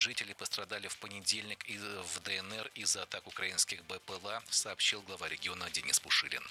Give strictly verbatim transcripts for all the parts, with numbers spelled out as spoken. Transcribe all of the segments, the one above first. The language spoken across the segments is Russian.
Жители пострадали в понедельник и в ДНР из-за атак украинских БПЛА, сообщил глава региона Денис Пушилин.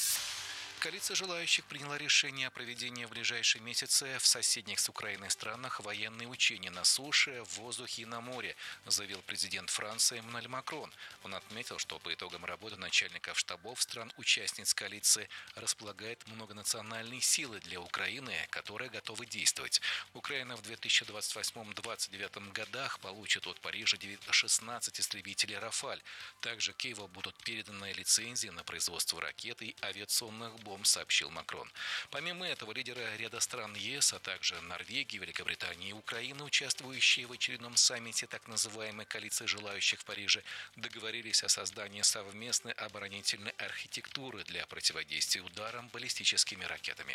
Коалиция желающих приняла решение о проведении в ближайшие месяцы в соседних с Украиной странах военные учения на суше, в воздухе и на море, заявил президент Франции Эммануэль Макрон. Он отметил, что по итогам работы начальников штабов стран-участниц коалиции располагает многонациональные силы для Украины, которые готовы действовать. Украина в две тысячи двадцать восьмом — две тысячи двадцать девятом годах получит от Парижа шестнадцать истребителей «Рафаль». Также Киеву будут переданы лицензии на производство ракет и авиационных бомб, сообщил Макрон. Помимо этого, лидеры ряда стран ЕС, а также Норвегии, Великобритании и Украины, участвующие в очередном саммите так называемой коалиции желающих в Париже, договорились о создании совместной оборонительной архитектуры для противодействия ударам баллистическими ракетами.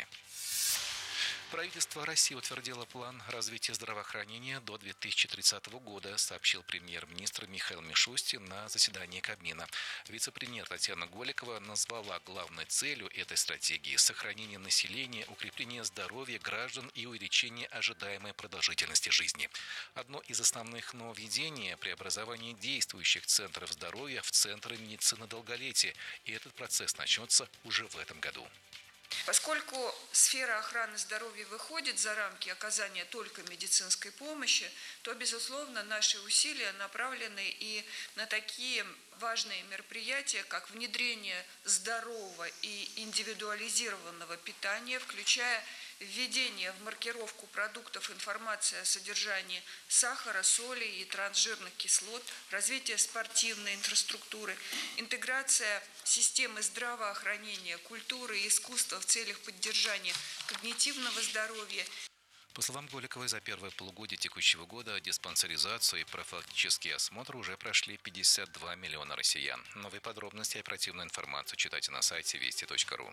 Правительство России утвердило план развития здравоохранения до две тысячи тридцатого года, сообщил премьер-министр Михаил Мишустин на заседании Кабмина. Вице-премьер Татьяна Голикова назвала главной целью этой стратегии сохранение населения, укрепление здоровья граждан и увеличение ожидаемой продолжительности жизни. Одно из основных нововведений – преобразование действующих центров здоровья в центры медицины долголетия, и этот процесс начнется уже в этом году. Поскольку сфера охраны здоровья выходит за рамки оказания только медицинской помощи, то, безусловно, наши усилия направлены и на такие важные мероприятия, как внедрение здорового и индивидуализированного питания, включая введение в маркировку продуктов информации о содержании сахара, соли и трансжирных кислот, развитие спортивной инфраструктуры, интеграция системы здравоохранения, культуры и искусства в целях поддержания когнитивного здоровья. По словам Голиковой, за первое полугодие текущего года диспансеризацию и профилактический осмотр уже прошли пятьдесят два миллиона россиян. Новые подробности и оперативную информацию читайте на сайте вести точка ру.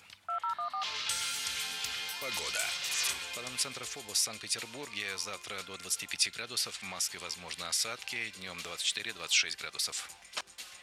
Погода. По данным центра ФОБОС в Санкт-Петербурге завтра до двадцати пяти градусов, в Москве возможны осадки, днем двадцать четыре — двадцать шесть градусов.